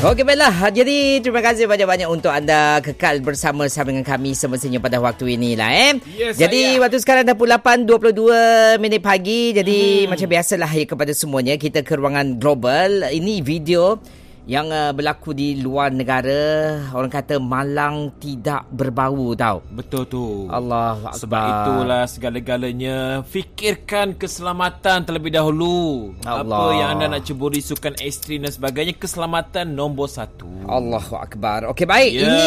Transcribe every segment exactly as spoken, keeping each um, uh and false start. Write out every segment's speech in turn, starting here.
Okey, baiklah. Jadi, terima kasih banyak-banyak untuk anda kekal bersama-sama dengan kami semestinya pada waktu inilah. Eh. Yes, Jadi, saya. waktu sekarang dah pukul lapan dua puluh dua minit pagi. Jadi, hmm. macam biasalah ya kepada semuanya, kita ke ruangan global. Ini video yang uh, berlaku di luar negara. Orang kata malang tidak berbau tau. Betul tu. Allah Sebab itulah segala-galanya fikirkan keselamatan terlebih dahulu. Allah. Apa yang anda nak ceburi sukan ekstrim dan sebagainya, keselamatan nombor satu. Allahu Akbar. Okey, baik. Yeah. Ini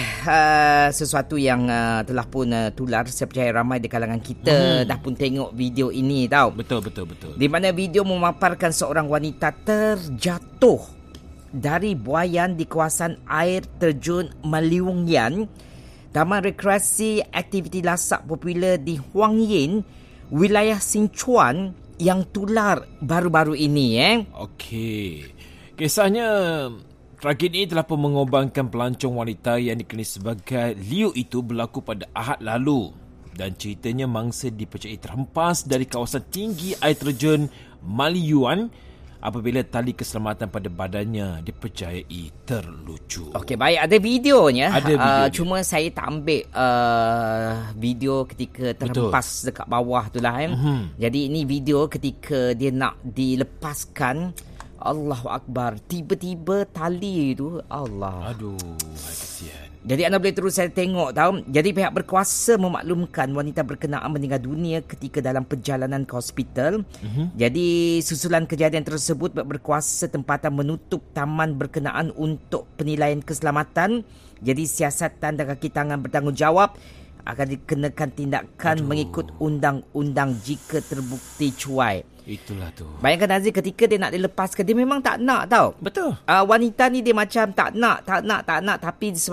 uh, sesuatu yang uh, telah pun uh, tular. Saya percaya ramai di kalangan kita hmm. dah pun tengok video ini tau. Betul, betul, betul. Di mana video memaparkan seorang wanita terjatuh dari buaian di kawasan air terjun Maliung Yan, taman rekreasi aktiviti lasak popular di Huang Yin, wilayah Sichuan yang tular baru-baru ini. Eh. Okey. Kisahnya, tragedi ini telah pun mengorbankan pelancong wanita yang dikenali sebagai Liu itu berlaku pada Ahad lalu. Dan ceritanya mangsa dipercayai terhempas dari kawasan tinggi air terjun Maliuan apabila tali keselamatan pada badannya dipercayai terlucu. Okey, baik. Ada videonya. Ada video. Uh, cuma saya tak ambil uh, video ketika terhempas Betul. dekat bawah tu lah. Eh. Mm-hmm. Jadi ini video ketika dia nak dilepaskan. Allahu Akbar. Tiba-tiba tali tu. Allah. Aduh, kasihan. Jadi anda boleh terus saya tengok tahu. Jadi pihak berkuasa memaklumkan wanita berkenaan meninggal dunia ketika dalam perjalanan ke hospital. Mm-hmm. Jadi susulan kejadian tersebut, pihak berkuasa tempatan menutup taman berkenaan untuk penilaian keselamatan. Jadi siasatan dan kaki tangan bertanggungjawab akan dikenakan tindakan Aduh. mengikut undang-undang jika terbukti cuai. Itulah tu. Bayangkan Aziz, ketika dia nak dilepaskan, dia memang tak nak tau. Betul. Uh, wanita ni dia macam tak nak, tak nak, tak nak. Tapi